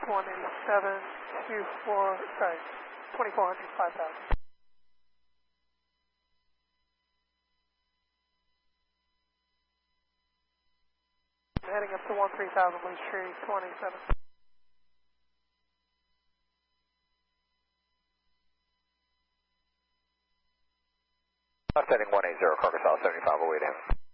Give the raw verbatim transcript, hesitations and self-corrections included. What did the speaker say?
one eighty-seven, two four, sorry, twenty-four hundred, five thousand. I'm heading up to one three thousand, Lee Tree, twenty-seven. Ascending one eighty, cargo south seventy-five, away down.